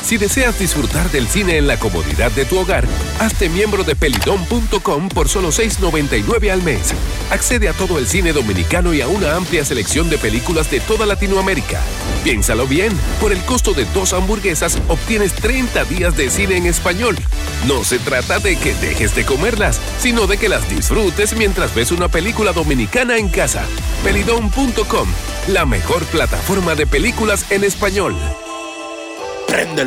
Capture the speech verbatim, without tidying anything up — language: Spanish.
Si deseas disfrutar del cine en la comodidad de tu hogar, hazte miembro de pelidom punto com por solo seis noventa y nueve al mes. Accede a todo el cine dominicano y a una amplia selección de películas de toda Latinoamérica. Piénsalo bien, por el costo de dos hamburguesas obtienes treinta días de cine en español. No se trata de que dejes de comerlas, sino de que las disfrutes mientras ves una película dominicana en casa. pelidom punto com, la mejor plataforma de películas en español. Prende